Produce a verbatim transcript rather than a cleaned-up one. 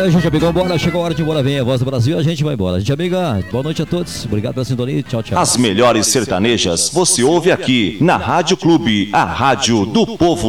Valeu, gente, amigão, bora, chegou a hora de ir embora, vem a Voz do Brasil, a gente vai embora. Gente, amiga, boa noite a todos, obrigado pela sintonia, tchau, tchau. As melhores sertanejas você ouve aqui na Rádio Clube, a rádio do povo.